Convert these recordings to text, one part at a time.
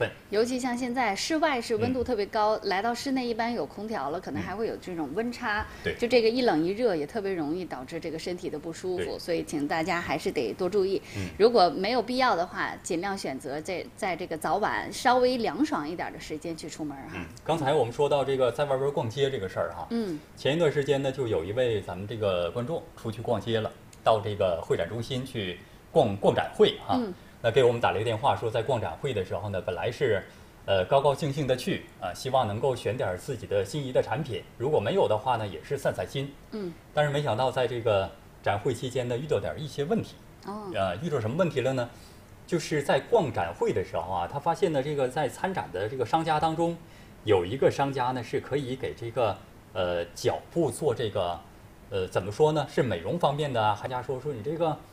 分。 尤其像现在室外是温度特别高，来到室内一般有空调了，可能还会有这种温差。 对， 就这个一冷一热也特别容易导致这个身体的不舒服，所以请大家还是得多注意。如果没有必要的话，尽量选择在这个早晚稍微凉爽一点的时间去出门哈。 刚才我们说到这个在外边逛街这个事儿哈，前一段时间呢，就有一位咱们这个观众出去逛街了，到这个会展中心去逛展会哈。那给我们打了一个电话，说在逛展会的时候呢，本来是高高兴兴的去啊，希望能够选点自己的心仪的产品，如果没有的话呢，也是散散心。但是没想到在这个展会期间呢，遇到一些问题。遇到什么问题了呢？就是在逛展会的时候啊，他发现呢，这个在参展的这个商家当中，有一个商家呢是可以给这个脚部做这个怎么说呢？是美容方面的啊。商家说你这个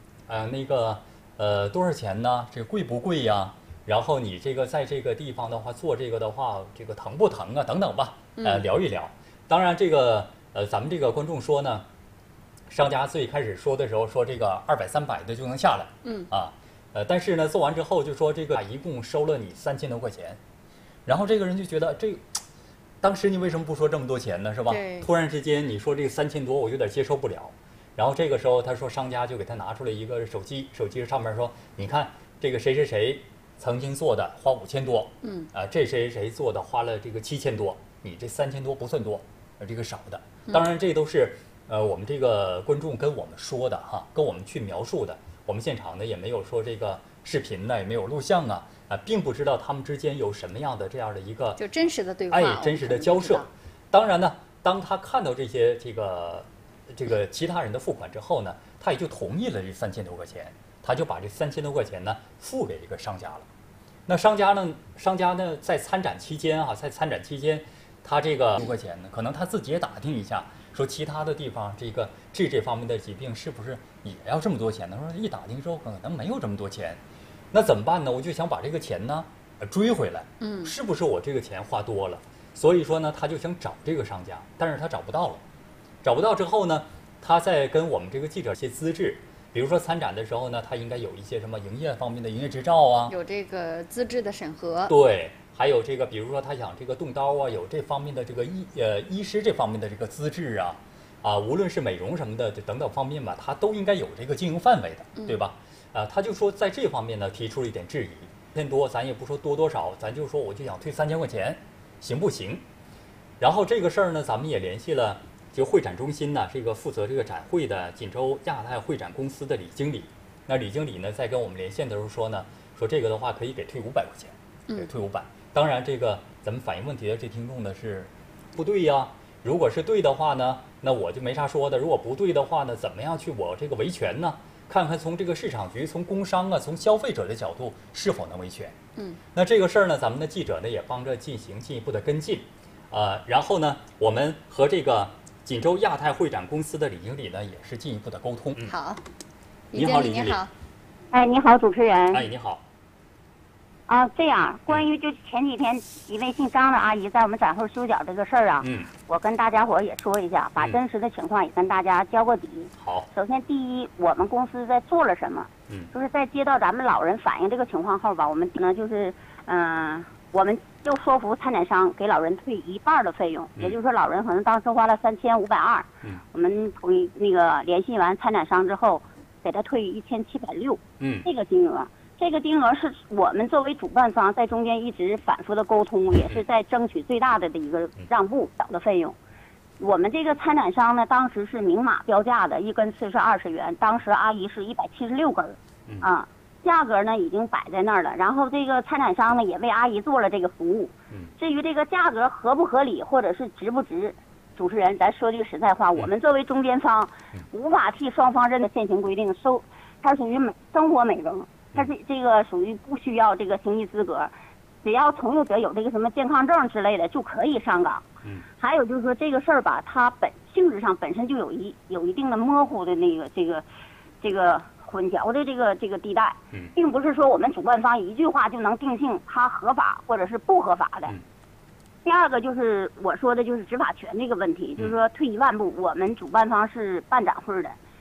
多少钱呢？这贵不贵呀？然后你这个在这个地方的话做这个的话，这个疼不疼啊？等等吧，聊一聊。当然这个咱们这个观众说呢，商家最开始说的时候说这个200、300的就能下来，但是呢做完之后就说这个一共收了你3000多块钱，然后这个人就觉得当时你为什么不说这么多钱呢？是吧？突然之间你说这个3000多，我有点接受不了。然后这个时候他说商家就给他拿出来一个手机上面说，你看这个谁谁谁曾经做的花5000多，这谁谁做的花了这个7000多，你这3000多不算多，这个少的。当然这都是我们这个观众跟我们说的哈，跟我们去描述的。我们现场呢也没有说这个视频呢，也没有录像啊，并不知道他们之间有什么样的这样的一个就真实的对话， 真实的交涉。当然呢，当他看到这些这个其他人的付款之后呢，他也就同意了这3000多块钱，他就把这3000多块钱呢付给这个商家了。那商家呢在参展期间他这个多块钱呢，可能他自己也打听一下，说其他的地方这个治这方面的疾病是不是也要这么多钱呢？说一打听说可能没有这么多钱，那怎么办呢？我就想把这个钱呢追回来，是不是我这个钱花多了？所以说呢，他就想找这个商家，但是他找不到了。找不到之后呢，他在跟我们这个记者一些资质，比如说参展的时候呢，他应该有一些什么营业方面的营业执照啊， 有这个资质的审核， 对，还有这个比如说他想这个动刀啊，有这方面的这个医师这方面的这个资质啊，无论是美容什么的等等方面吧，他都应该有这个经营范围的，对吧？他就说在这方面呢提出了一点质疑，1000多咱也不说多少，咱就说我就想退3000块钱，行不行？然后这个事儿呢，咱们也联系了。就会展中心呢，这个负责这个展会的锦州亚太会展公司的李经理，那李经理呢在跟我们连线的时候说呢，说这个的话可以给退500块钱，给退500。当然，这个咱们反映问题的这听众呢是不对呀。如果是对的话呢，那我就没啥说的；如果不对的话呢，怎么样去我这个维权呢？看看从这个市场局、从工商啊、从消费者的角度是否能维权。那这个事儿呢，咱们的记者呢也帮着进一步的跟进，然后呢，我们和这个锦州亚太会展公司的李经理呢，也是进一步的沟通。 好， 你好，李经理。 哎，你好，主持人。 哎，你好。 这样，关于就前几天一位姓张的阿姨在我们展会修脚这个事儿啊，我跟大家伙也说一下，把真实的情况也跟大家交个底。 好。 首先，第一，我们公司在做了什么？就是在接到咱们老人反映这个情况后吧，我们呢就是，我们就说服参展商给老人退1半的费用，也就是说老人可能当时花了3520，我们那个联系完参展商之后，给他退1760，这个金额。这个金额是我们作为主办方在中间一直反复的沟通，也是在争取最大的一个让步小的费用。我们这个参展商呢，当时是明码标价的，一根刺是20元，当时阿姨是176根价格呢已经摆在那儿了。然后这个参展商呢也为阿姨做了这个服务。至于这个价格合不合理或者是值不值，主持人咱说句实在话，我们作为中间方，无法替双方认的现行规定它属于生活美容。它是这个属于不需要这个行医资格，只要从业者有这个什么健康证之类的就可以上岗。还有就是说这个事儿吧，它性质上本身就有一定的模糊的那个这个混淆的这个地带，并不是说我们主办方一句话就能定性它合法或者是不合法的。第二个就是我说的就是执法权这个问题，就是说退1万步，我们主办方是办展会的。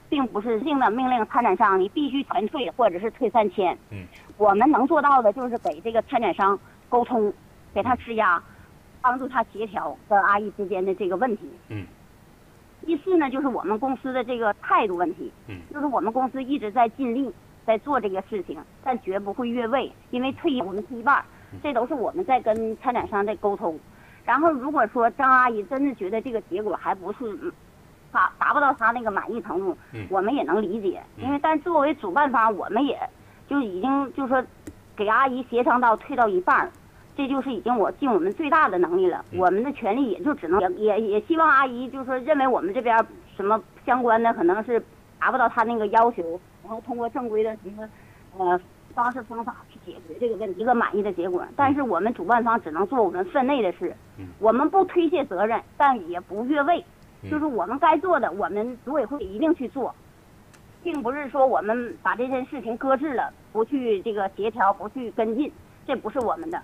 并不是性的命令参展商你必须全退或者是退3000。我们能做到的就是给这个参展商沟通，给他施压，帮助他协调跟阿姨之间的这个问题。第四呢，就是我们公司的这个态度问题。就是我们公司一直在尽力在做这个事情，但绝不会越位，因为我们退一半，这都是我们在跟参展商在沟通。然后如果说张阿姨真的觉得这个结果还不是达不到她那个满意程度，我们也能理解，因为但作为主办方，我们也就已经就是说给阿姨协商到退到一半，这就是已经尽我们最大的能力了。我们的权利也就只能也希望阿姨就是说认为我们这边什么相关的可能是达不到她那个要求，然后通过正规的什么方式方法去解决这个问题，一个满意的结果。但是我们主办方只能做我们分内的事，我们不推卸责任，但也不越位，就是我们该做的，我们组委会一定去做，并不是说我们把这件事情搁置了，不去这个协调，不去跟进，这不是我们的。